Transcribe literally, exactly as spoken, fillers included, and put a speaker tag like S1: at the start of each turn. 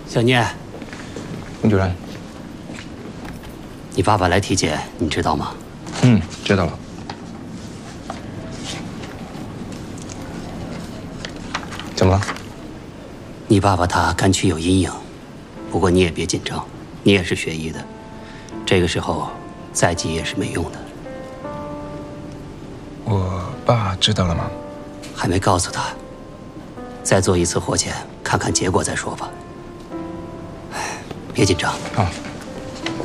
S1: 小聂，
S2: 龚主任，
S1: 你爸爸来体检，你知道吗？
S2: 嗯，知道了。怎么了？
S1: 你爸爸他肝区有阴影，不过你也别紧张，你也是学医的，这个时候再急也是没用的。
S2: 我爸知道了吗？
S1: 还没告诉他。再做一次活检，看看结果再说吧。哎，别紧张
S2: 啊。